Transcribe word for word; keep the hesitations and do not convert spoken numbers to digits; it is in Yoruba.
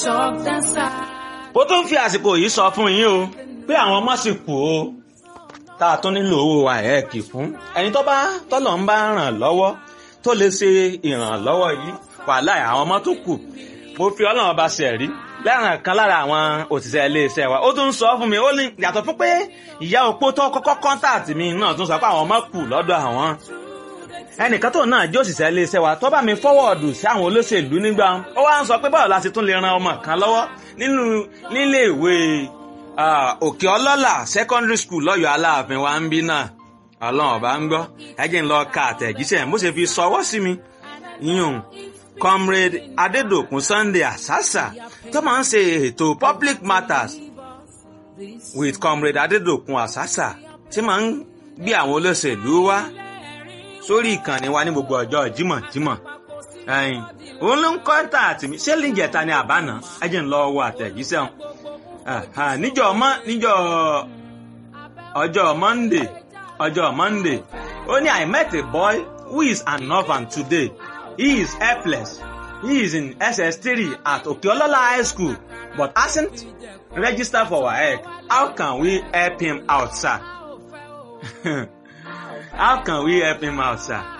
shocked and sad. ó tún fi àsìkò yìí sọ fún yín o pé àwọn ọmọ sì kú o tá a tún nílò owó àẹ́ẹ̀kì fún ẹni tó bá tọ́lọ̀ ń bá ràn lọ́wọ́ tó lè ṣe ìrànlọ́wọ́ yìí wàhálà àwọn ọmọ tó kù mo fi ọlọ́run ọba ṣe rí lẹ́ràn kan lára àwọn òṣìṣẹ́ iléeṣẹ́ wa ó tún sọ fún mi ó ní yàtọ̀ fún pé ìyá opó tó kọ́kọ́ kọ́ńtàtì mi náà tún sọ pé àwọn ọmọ kù lọ́dọ̀ àwọn ẹnìkan tó náà jẹ́ òṣìṣẹ́ iléeṣẹ́ wa tó bá mi fọ́wọ́ọ̀dù sí àwọn olóṣèlú nígbà ó wá ń sọ pé báwo la ṣe tún lè ran ọmọ kan lọ́wọ́ nínú nílé ìwé òkè ọlọ́là secondary school lọ́yọ̀ọ́ aláàfin wa ń bí náà ọlọ́run ọba ń gbọ́ ẹgbẹ́ ń lọ ka àtẹ̀jíṣẹ́ bó ṣe fi sọwọ́ sí mi yíyún comrade adédòkun sunday àṣàṣà tó máa ń ṣe ètò public matters with comrade adédòkun àṣàṣà tí máa ń gbé àwọn olóṣèlú wá sórí ìkànnì wa ní gbogbo ọjọ́ jímọ̀jímọ̀ ẹ̀yìn òun ló ń kọ́ńtà àti mi ṣé lìjẹta ni àbánà ẹjẹ̀ ń lọ wọ àtẹ̀jíṣẹ́ wọn níjọ́ ọmọ níjọ́ ọjọ́ monday ọjọ́ monday ó ní I met a boy who is an orphan today. He is helpless. He is in S S three at Okeolola High School but hasn't registered for WAEC. How can we help him out, sir? How can we help him out, sir?